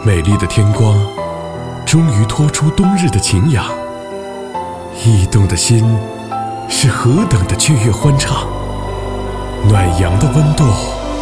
美丽的天光终于托出冬日的晴雅，驿动的心是何等的雀跃欢畅，暖阳的温度